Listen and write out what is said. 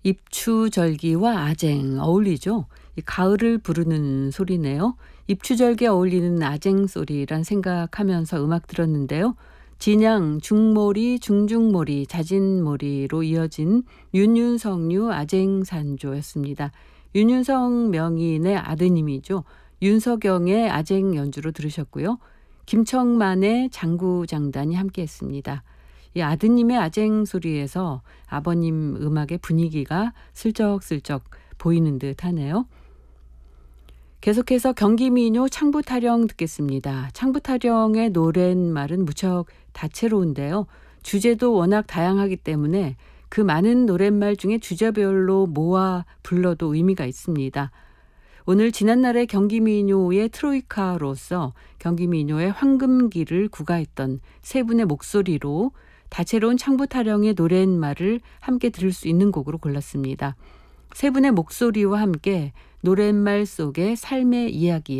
입추절기와 아쟁 어울리죠? 이 가을을 부르는 소리네요. 입추절기에 어울리는 아쟁 소리란 생각하면서 음악 들었는데요. 진양, 중모리, 중중모리, 자진모리로 이어진 윤윤석류 아쟁산조였습니다. 윤윤석 명인의 아드님이죠. 윤석영의 아쟁 연주로 들으셨고요. 김청만의 장구장단이 함께했습니다. 이 아드님의 아쟁 소리에서 아버님 음악의 분위기가 슬쩍슬쩍 보이는 듯 하네요. 계속해서 경기민요 창부타령 듣겠습니다. 창부타령의 노랫말은 무척 다채로운데요. 주제도 워낙 다양하기 때문에 그 많은 노랫말 중에 주제별로 모아 불러도 의미가 있습니다. 오늘 지난날의 경기민요의 트로이카로서 경기민요의 황금기를 구가했던 세 분의 목소리로 다채로운 창부타령의 노랫말을 함께 들을 수 있는 곡으로 골랐습니다. 세 분의 목소리와 함께 노랫말 속의 삶의 이야기